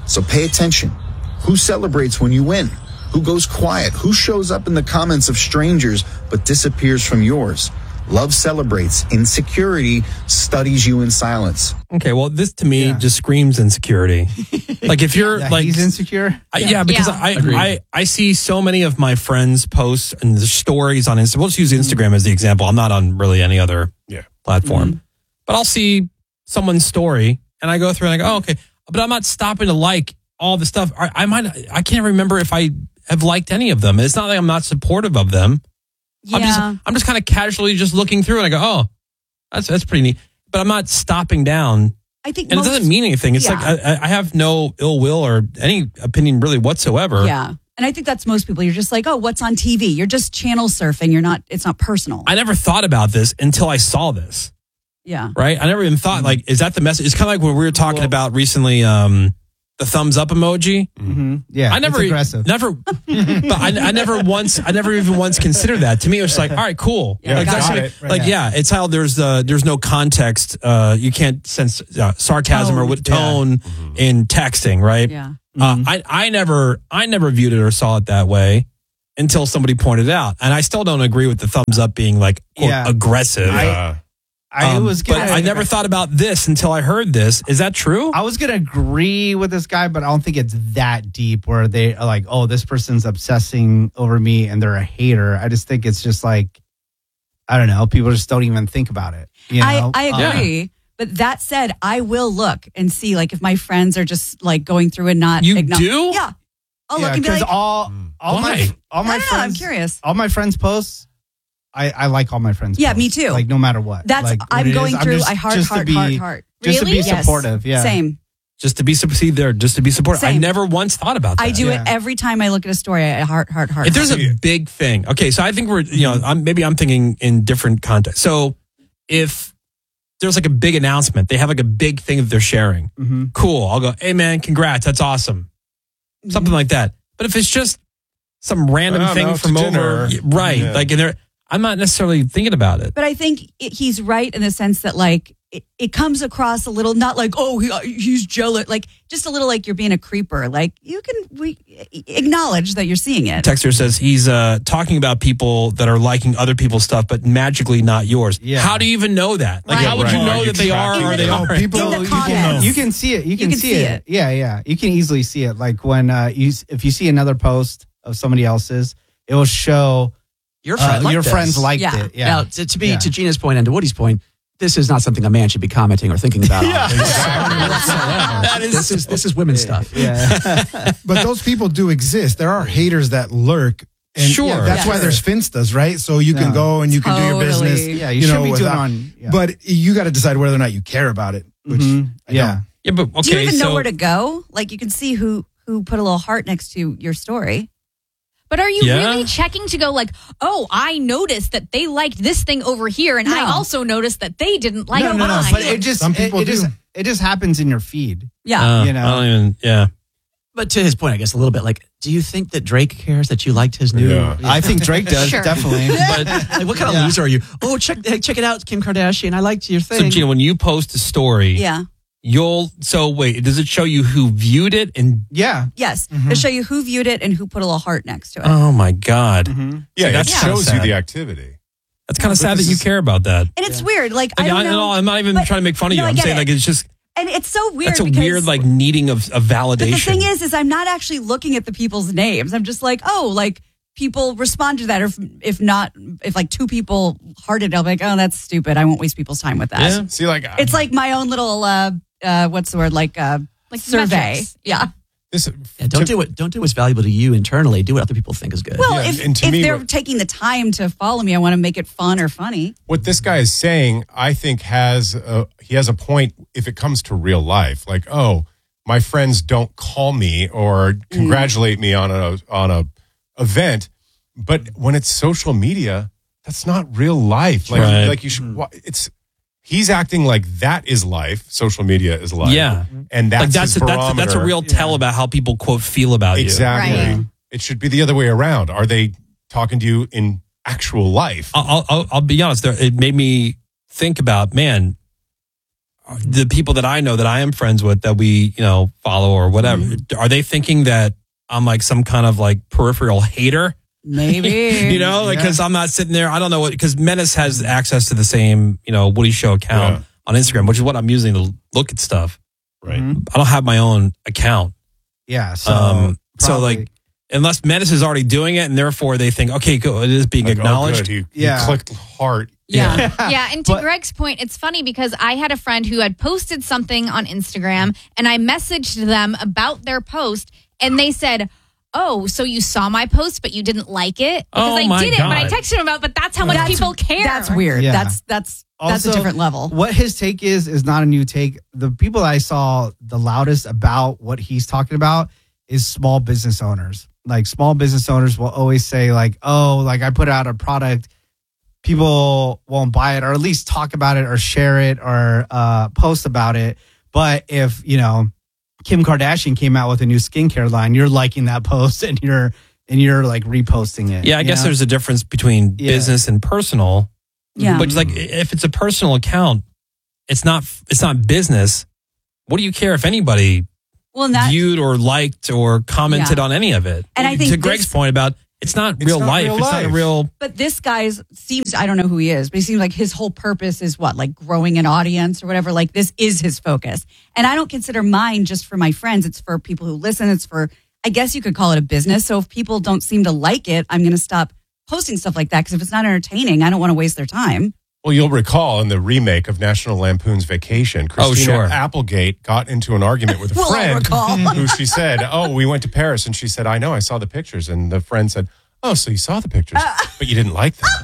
So pay attention. Who celebrates when you win? Who goes quiet? Who shows up in the comments of strangers but disappears from yours? Love celebrates. Insecurity studies you in silence. Okay, well, this to me just screams insecurity. Like if you're Yeah, like he's insecure. I, yeah, because Yeah. I, Agreed. I I see so many of my friends posts and the stories on Instagram. We'll just use Instagram as the example. I'm not on really any other yeah. platform, Mm-hmm. but I'll see someone's story and I go through and I go, oh, okay, but I'm not stopping to like all the stuff. I, I might I can't remember if I have liked any of them. It's not like I'm not supportive of them. I'm just Yeah. I'm just kind of casually just looking through and I go, oh, that's that's pretty neat. But I'm not stopping down. I think and most- it doesn't mean anything. It's yeah. like I, I have no ill will or any opinion really whatsoever. Yeah. And I think that's most people. You're just like, oh, what's on T V? You're just channel surfing. You're not, it's not personal. I never thought about this until I saw this. Yeah. Right? I never even thought like, is that the message? It's kind of like when we were talking about recently, um, the thumbs up emoji. Mm-hmm. Yeah, I never, it's aggressive. never, but I, I never once, I never even once considered that. To me, it was like, all right, cool. Yeah, like, got that's it. like, Right like, now. yeah, it's how there's the, there's no context. Uh, you can't sense uh, sarcasm Oh, or with yeah. tone in texting, right? Yeah. Uh, I, I never, I never viewed it or saw it that way until somebody pointed it out. And I still don't agree with the thumbs up being like, quote, Yeah. aggressive. I- I Um, was but gonna- I never thought about this until I heard this. Is that true? I was gonna agree with this guy, but I don't think it's that deep where they are like, oh, this person's obsessing over me and they're a hater. I just think it's just like, I don't know, people just don't even think about it. You know? I, I Um, agree. But that said, I will look and see like if my friends are just like going through and not. You acknow- do? Yeah. I'll yeah, look and be because like, all all my Why? all my I don't know, I'm friends, curious. all my friends posts. I, I like all my friends. Yeah, posts, me too. Like no matter what. That's like, what I'm it going is, through. just- I heart, just to heart, be- heart, heart. Just to be Yes. supportive. Yeah. Same. Just to be see there, just to be supportive. I Same. never once thought about that. I do it every time I look at a story. I heart, heart, heart. If there's heart. a big thing, okay, so I think we're, you know, I'm, maybe I'm thinking in different context. So if there's like a big announcement, they have like a big thing that they're sharing. Mm-hmm. Cool. I'll go, hey man, congrats. That's awesome. Something like that. But if it's just some random I don't thing know, from to over, dinner. right? Yeah. Like, and they're, I'm not necessarily thinking about it. But I think it, he's right in the sense that like it, it comes across a little not like oh he, he's jealous, like just a little like you're being a creeper. Like you can we acknowledge that you're seeing it. Texter says he's uh, talking about people that are liking other people's stuff, but magically not yours. Yeah. How do you even know that? Like, Right. how would you Right. know Are you that they are tracking or it? they No, aren't? people- In the people comments. You can see it. You can, can see, see it. it. Yeah, yeah. You can easily see it. Like when uh, you if you see another post of somebody else's, it will show Your friend uh, liked your this. friends liked Yeah. it. Yeah. Now, to, to be Yeah. to Gina's point and to Woody's point, this is not something a man should be commenting or thinking about. Yeah. That is this is this is women's stuff. Yeah. But those people do exist. There are haters that lurk. And Sure. yeah, that's Yeah. why there's Finstas, right? So you can Yeah. go and you can do your Totally. business. Yeah, you should know, be doing without- on- yeah. But you got to decide whether or not you care about it. Which Mhm. I Yeah. don't. Yeah, but okay. Do you even so, know where to go? Like you can see who who put a little heart next to your story. But are you Yeah. really checking to go like, oh, I noticed that they liked this thing over here, and I No. also noticed that they didn't like no, no, no. mine. But it just Some it, people it just do. it just happens in your feed. Yeah. Uh, you know. I don't even, yeah. But to his point, I guess a little bit like, do you think that Drake cares that you liked his new? Yeah. I think Drake does Sure. definitely. But like, what kind of Yeah. loser are you? Oh, check hey, check it out, Kim Kardashian. I liked your So, thing. Gina, when you post a story, Yeah. you'll, so wait, does it show you who viewed it? And, Yeah. Yes. Mm-hmm. It'll show you who viewed it and who put a little heart next to it. oh my God. Mm-hmm. Yeah, that's it kinda shows you sad. the activity. That's kind of But sad that this you is- care about that. And it's weird. Like, Like, I I, don't know. no, I'm not even but- trying to make fun of you. no, I I'm get saying it. like it's just, And it's so weird. that's a because, weird like needing of, of validation. But the thing is, is I'm not actually looking at the people's names. I'm just like, oh, like people respond to that. Or if, if not, if like two people hearted, I'll be like, oh, that's stupid. I won't waste people's time with that. Yeah. See, like It's like my own little, uh, uh, what's the word? Like, uh, Like survey. metrics. Yeah. this. Yeah, don't do what don't do what's valuable to you internally. Do what other people think is good. Well, Yeah, if, and to if me, they're what- taking the time to follow me, I want to make it fun or funny. What this guy is saying, I think, has a, he has a point if it comes to real life. Like, oh, my friends don't call me or congratulate me on a on a event, but when it's social media, that's not real life. Like, Right. like you should. wa- It's he's acting like that is life. Social media is life. Yeah. and that's like that's, his a, that's, that's a barometer. real tell about how people quote feel about Exactly. Right. It should be the other way around. Are they talking to you in actual life? you. I'll, I'll, I'll be honest. There, it made me think about, man, the people that I know that I am friends with that we, you know, follow or whatever, Mm-hmm. are they thinking that I'm like some kind of like peripheral hater? Maybe. You know, like, because I'm not sitting there. I don't know what, because Menace has access to the same, you know, Woody Show account Yeah. on Instagram, which is what I'm using to look at stuff. Right. Mhm. I don't have my own account. Yeah. So, um, so probably- like, unless Menace is already doing it, and therefore they think, okay, cool, it is being Like, oh, acknowledged. good, he- he Yeah. clicked heart. Yeah. Yeah. And to Greg's point, it's funny because I had a friend who had posted something on Instagram and I messaged them about their post and they said, oh, so you saw my post, but you didn't like it? Because Oh, I my didn't, but I God. texted him about, but that's how much That's- people care. That's weird. Yeah. That's that's that's a Also, different level. What his take is is not a new take. The people that I saw the loudest about what he's talking about is small business owners. Like small business owners will always say like, oh, like I put out a product, people won't buy it or at least talk about it or share it or uh, post about it. But if, you know, Kim Kardashian came out with a new skincare line, you're liking that post and you're and you're like reposting it. Yeah, I you guess know? there's a difference between Yeah. business and personal. Yeah. But like, if it's a personal account, it's not. It's not business. What do you care if anybody Well, and that, viewed or liked or commented Yeah. on any of it? And I think to Greg's this- point about it's not It's real not life. real It's not a life. real. but this guy's seems I don't know who he is, but he seems like his whole purpose is what, like growing an audience or whatever. Like this is his focus. And I don't consider mine just for my friends. It's for people who listen. It's for, I guess you could call it a business. So if people don't seem to like it, I'm going to stop posting stuff like that because if it's not entertaining, I don't want to waste their time. Well, you'll recall in the remake of National Lampoon's Vacation, Christina Oh, sure. Applegate got into an argument with a Well, I friend recall. who she said, oh, we went to Paris. And she said, I know, I saw the pictures. And the friend said, oh, so you saw the pictures, but you didn't like them.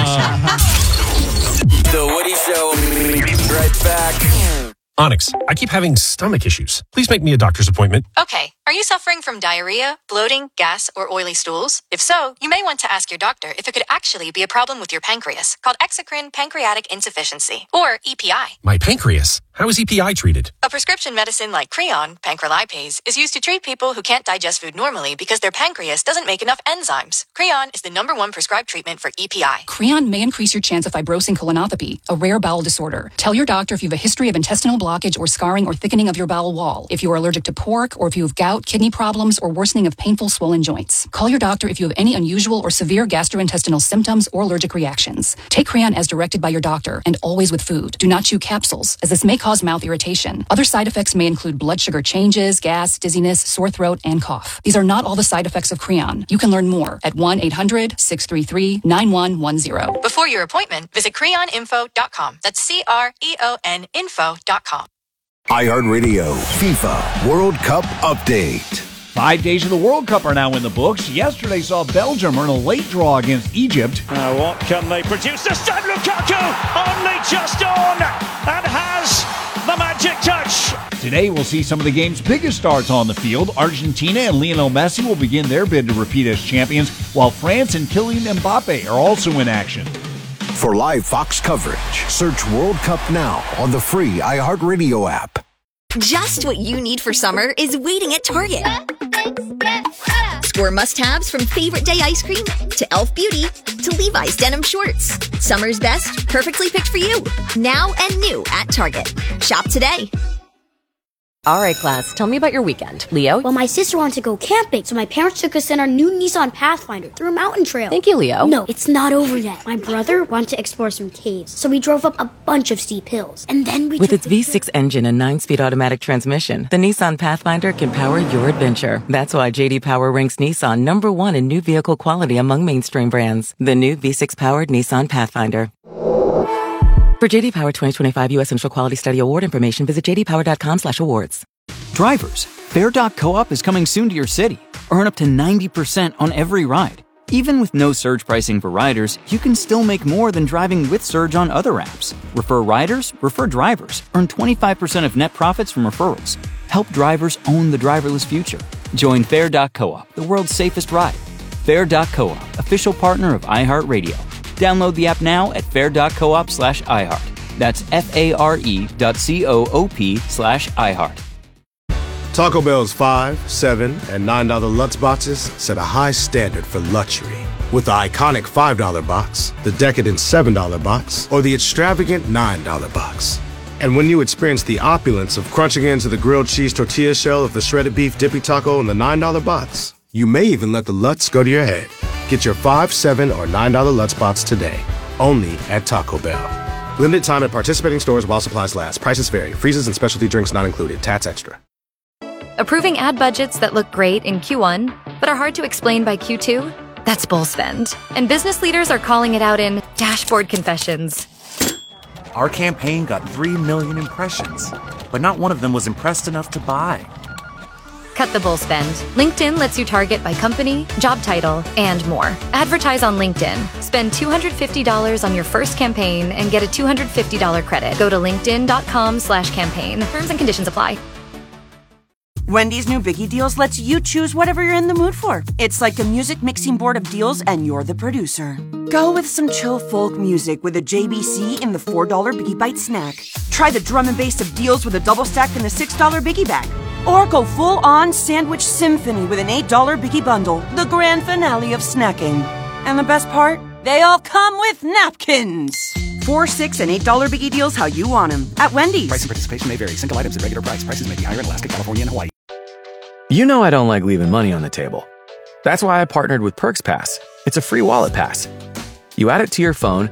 The Woody Show. Right back. Onyx, I keep having stomach issues. Please make me a doctor's appointment. Okay, are you suffering from diarrhea, bloating, gas, or oily stools? If so, you may want to ask your doctor if it could actually be a problem with your pancreas, called exocrine pancreatic insufficiency, or E P I. My pancreas. How is E P I treated? A prescription medicine like Creon, pancrelipase, is used to treat people who can't digest food normally because their pancreas doesn't make enough enzymes. Creon is the number one prescribed treatment for E P I. Creon may increase your chance of fibrosing colonopathy, a rare bowel disorder. Tell your doctor if you have a history of intestinal blockage or scarring or thickening of your bowel wall, if you are allergic to pork, or if you have gout, kidney problems, or worsening of painful swollen joints. Call your doctor if you have any unusual or severe gastrointestinal symptoms or allergic reactions. Take Creon as directed by your doctor and always with food. Do not chew capsules, as this may cause mouth irritation. Other side effects may include blood sugar changes, gas, dizziness, sore throat, and cough. These are not all the side effects of Creon. You can learn more at one eight hundred six three three nine one one zero. Before your appointment, visit creon info dot com. That's C R E O N info dot com. iHeartRadio FIFA World Cup Update. Five days of the World Cup are now in the books. Yesterday saw Belgium earn a late draw against Egypt. Uh, what can they produce? This time Lukaku only just on and has the magic touch. Today we'll see some of the game's biggest stars on the field. Argentina and Lionel Messi will begin their bid to repeat as champions, while France and Kylian Mbappe are also in action. For live Fox coverage, search World Cup now on the free iHeartRadio app. Just what you need for summer is waiting at Target. Score must-haves from Favorite Day ice cream to e l f Beauty to Levi's denim shorts. Summer's best, perfectly picked for you. Now and new at Target. Shop today. All right, class, tell me about your weekend. Leo? Well, my sister wanted to go camping, so my parents took us in our new Nissan Pathfinder through a mountain trail. Thank you, Leo. No, it's not over yet. My brother wanted to explore some caves, so we drove up a bunch of steep hills. And then we With took its the V six engine and nine-speed automatic transmission, the Nissan Pathfinder can power your adventure. That's why J D Power ranks Nissan number one in new vehicle quality among mainstream brands. The new V six-powered Nissan Pathfinder. For J D Power twenty twenty-five U S Central Quality Study Award information, visit j d power dot com slash awards. Drivers, Fair dot co-op is coming soon to your city. Earn up to ninety percent on every ride. Even with no surge pricing for riders, you can still make more than driving with Surge on other apps. Refer riders, refer drivers. Earn twenty-five percent of net profits from referrals. Help drivers own the driverless future. Join Fair dot co-op, the world's safest ride. Fair dot co-op, official partner of iHeartRadio. Download the app now at fair dot coop slash iHeart. That's F-A-R-E dot C-O-O-P slash iHeart. Taco Bell's five, seven, and nine dollar Lutz boxes set a high standard for luxury. With the iconic five dollar box, the decadent seven dollar box, or the extravagant nine dollar box. And when you experience the opulence of crunching into the grilled cheese tortilla shell of the shredded beef dippy taco in the nine dollar box, you may even let the Lutz go to your head. Get your five, seven, or nine dollar Lutz box today, only at Taco Bell. Limited time at participating stores while supplies last. Prices vary. Freezes and specialty drinks not included. Tats extra. Approving ad budgets that look great in Q one, but are hard to explain by Q two? That's bull spend. And business leaders are calling it out in Dashboard Confessions. Our campaign got three million impressions, but not one of them was impressed enough to buy. Cut the bull spend. LinkedIn lets you target by company, job title, and more. Advertise on LinkedIn. Spend two hundred fifty dollars on your first campaign and get a two hundred fifty dollars credit. Go to linkedin.com slash campaign. Terms and conditions apply. Wendy's new Biggie Deals lets you choose whatever you're in the mood for. It's like a music mixing board of deals, and you're the producer. Go with some chill folk music with a J B C in the four dollar Biggie Bite snack. Try the drum and bass of deals with a double stack in the six dollar Biggie Bag. Or go full-on sandwich symphony with an eight dollar Biggie Bundle, the grand finale of snacking. And the best part? They all come with napkins. Four, six, and eight dollar Biggie Deals how you want them at Wendy's. Price and participation may vary. Single items at regular price. Prices may be higher in Alaska, California, and Hawaii. You know I don't like leaving money on the table. That's why I partnered with Perks Pass. It's a free wallet pass. You add it to your phone,